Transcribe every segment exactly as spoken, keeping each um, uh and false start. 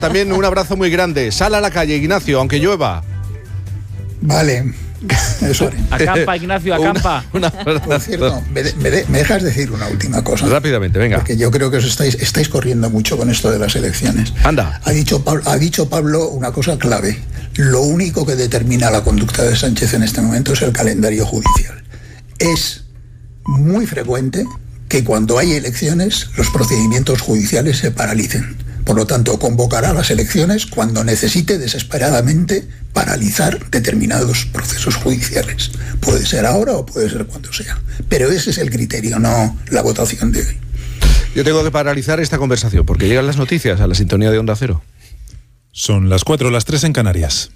También un abrazo muy grande. Sal a la calle, Ignacio, aunque llueva. Vale. Eso haré. Acampa, Ignacio, acampa. Una, una Por cierto, me, de, me, de, me dejas decir una última cosa. Rápidamente, venga. Porque yo creo que os estáis, estáis corriendo mucho con esto de las elecciones. Anda. Ha dicho, Pablo, ha dicho Pablo una cosa clave. Lo único que determina la conducta de Sánchez en este momento es el calendario judicial. Es muy frecuente que cuando hay elecciones los procedimientos judiciales se paralicen. Por lo tanto, convocará las elecciones cuando necesite desesperadamente paralizar determinados procesos judiciales. Puede ser ahora o puede ser cuando sea. Pero ese es el criterio, no la votación de hoy. Yo tengo que paralizar esta conversación porque llegan las noticias a la sintonía de Onda Cero. Son las cuatro, las tres en Canarias.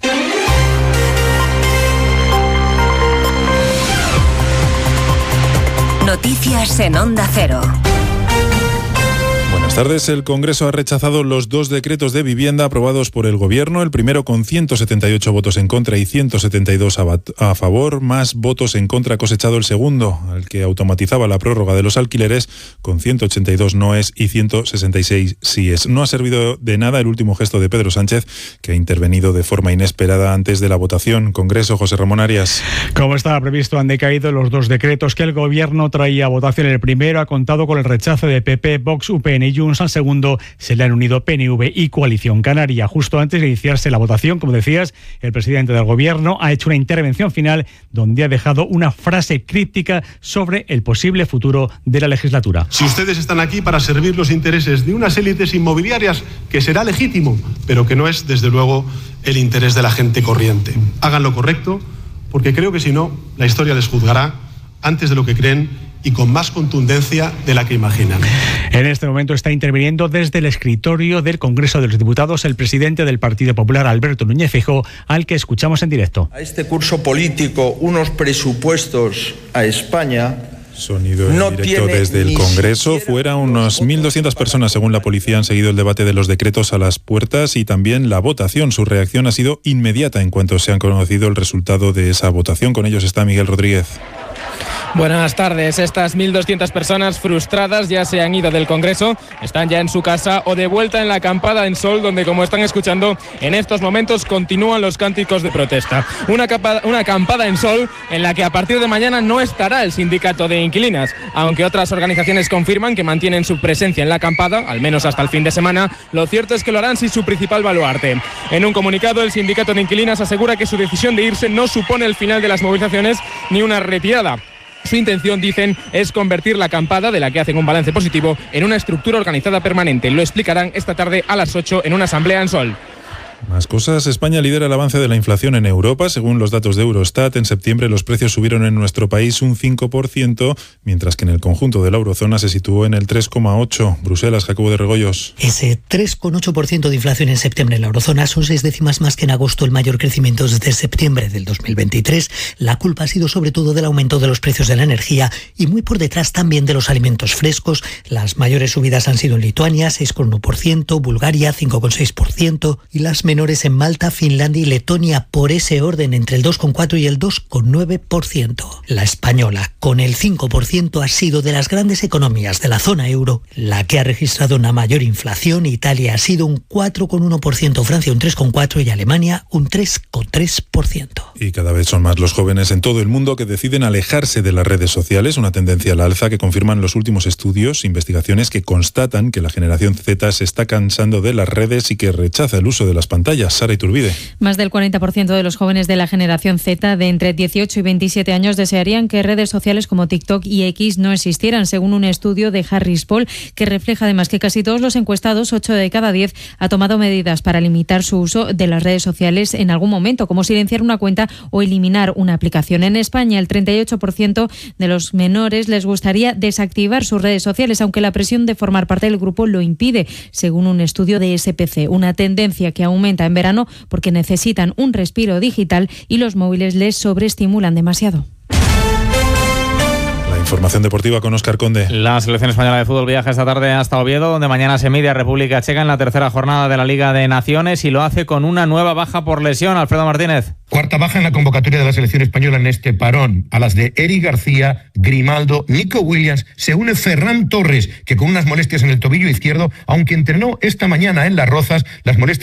Noticias en Onda Cero. Buenas tardes. El Congreso ha rechazado los dos decretos de vivienda aprobados por el Gobierno, el primero con ciento setenta y ocho votos en contra y ciento setenta y dos a favor, más votos en contra ha cosechado el segundo, el que automatizaba la prórroga de los alquileres con ciento ochenta y dos noes y ciento sesenta y seis síes. No ha servido de nada el último gesto de Pedro Sánchez, que ha intervenido de forma inesperada antes de la votación. Congreso, José Ramón Arias. Como estaba previsto, han decaído los dos decretos que el Gobierno traía a votación. El primero ha contado con el rechazo de P P, Vox, U P N y Junts. Al segundo se le han unido P N V y Coalición Canaria. Justo antes de iniciarse la votación, como decías, el presidente del Gobierno ha hecho una intervención final donde ha dejado una frase críptica sobre el posible futuro de la legislatura. Si ustedes están aquí para servir los intereses de unas élites inmobiliarias, que será legítimo, pero que no es, desde luego, el interés de la gente corriente. Hagan lo correcto, porque creo que si no, la historia les juzgará antes de lo que creen y con más contundencia de la que imaginan. En este momento está interviniendo desde el escritorio del Congreso de los Diputados el presidente del Partido Popular, Alberto Núñez Feijóo, al que escuchamos en directo. A este curso político, unos presupuestos a España. Sonido en no directo desde el Congreso. Fuera, unos mil doscientas personas, según la policía, han seguido el debate de los decretos a las puertas y también la votación. Su reacción ha sido inmediata en cuanto se han conocido el resultado de esa votación. Con ellos está Miguel Rodríguez. Buenas tardes. Estas mil doscientas personas frustradas ya se han ido del Congreso, están ya en su casa o de vuelta en la acampada en Sol, donde, como están escuchando, en estos momentos continúan los cánticos de protesta. Una, acampada, una acampada en Sol en la que a partir de mañana no estará el sindicato de inquilinas, aunque otras organizaciones confirman que mantienen su presencia en la acampada, al menos hasta el fin de semana. Lo cierto es que lo harán sin su principal baluarte. En un comunicado, el sindicato de inquilinas asegura que su decisión de irse no supone el final de las movilizaciones ni una retirada. Su intención, dicen, es convertir la acampada, de la que hacen un balance positivo, en una estructura organizada permanente. Lo explicarán esta tarde a las ocho en una asamblea en Sol. Más cosas. España lidera el avance de la inflación en Europa. Según los datos de Eurostat, en septiembre los precios subieron en nuestro país un cinco por ciento, mientras que en el conjunto de la eurozona se situó en el tres coma ocho por ciento. Bruselas, Jacobo de Regoyos. Ese tres coma ocho por ciento de inflación en septiembre en la eurozona son seis décimas más que en agosto, el mayor crecimiento desde septiembre del dos mil veintitrés. La culpa ha sido sobre todo del aumento de los precios de la energía y muy por detrás también de los alimentos frescos. Las mayores subidas han sido en Lituania, seis coma uno por ciento, Bulgaria, cinco coma seis por ciento y las menores en Malta, Finlandia y Letonia, por ese orden entre el dos coma cuatro por ciento y el dos coma nueve por ciento. La española, con el cinco por ciento, ha sido de las grandes economías de la zona euro la que ha registrado una mayor inflación. Italia ha sido un cuatro coma uno por ciento, Francia un tres coma cuatro por ciento y Alemania un tres coma tres por ciento. Y cada vez son más los jóvenes en todo el mundo que deciden alejarse de las redes sociales, una tendencia a la alza que confirman los últimos estudios, investigaciones que constatan que la generación Z se está cansando de las redes y que rechaza el uso de las pantallas. Sara Iturbide. Más del cuarenta por ciento de los jóvenes de la generación Z de entre dieciocho y veintisiete años desearían que redes sociales como TikTok y X no existieran, según un estudio de Harris Poll, que refleja además que casi todos los encuestados, ocho de cada diez, ha tomado medidas para limitar su uso de las redes sociales en algún momento, como silenciar una cuenta o eliminar una aplicación. En España, el treinta y ocho por ciento de los menores les gustaría desactivar sus redes sociales, aunque la presión de formar parte del grupo lo impide, según un estudio de S P C, una tendencia que aumenta en verano porque necesitan un respiro digital y los móviles les sobreestimulan demasiado. Información deportiva con Óscar Conde. La selección española de fútbol viaja esta tarde hasta Oviedo, donde mañana se mide a República Checa en la tercera jornada de la Liga de Naciones y lo hace con una nueva baja por lesión. Alfredo Martínez. Cuarta baja en la convocatoria de la selección española en este parón. A las de Eric García, Grimaldo, Nico Williams, se une Ferran Torres, que con unas molestias en el tobillo izquierdo, aunque entrenó esta mañana en Las Rozas, las molestias